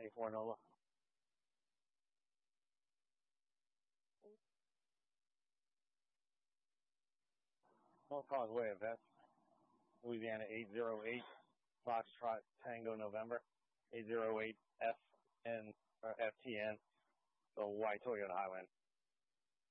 A4 Nova. North Causeway of Vets, Louisiana 808, Foxtrot Tango November, 808 FTN, the Y Toyota Highland.